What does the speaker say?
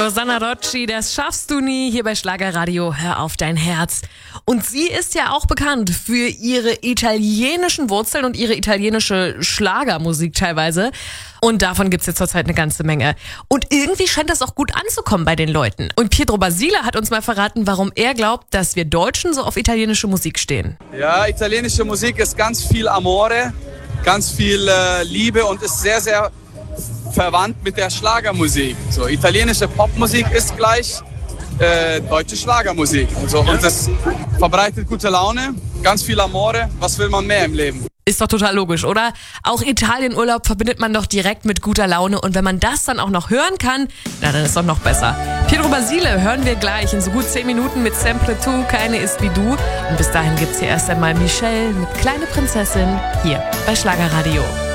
Rosanna Rocci, das schaffst du nie, hier bei Schlagerradio, hör auf dein Herz. Und sie ist ja auch bekannt für ihre italienischen Wurzeln und ihre italienische Schlagermusik teilweise. Und davon gibt's jetzt zurzeit eine ganze Menge. Und irgendwie scheint das auch gut anzukommen bei den Leuten. Und Pietro Basile hat uns mal verraten, warum er glaubt, dass wir Deutschen so auf italienische Musik stehen. Ja, italienische Musik ist ganz viel Amore, ganz viel Liebe und ist sehr, sehr verwandt mit der Schlagermusik. So, italienische Popmusik ist gleich deutsche Schlagermusik. Und das verbreitet gute Laune, ganz viel Amore. Was will man mehr im Leben? Ist doch total logisch, oder? Auch Italienurlaub verbindet man doch direkt mit guter Laune. Und wenn man das dann auch noch hören kann, na, dann ist doch noch besser. Pietro Basile hören wir gleich in so gut 10 Minuten mit Sempre Tu, keine ist wie du. Und bis dahin gibt's hier erst einmal Michelle mit Kleine Prinzessin hier bei Schlagerradio.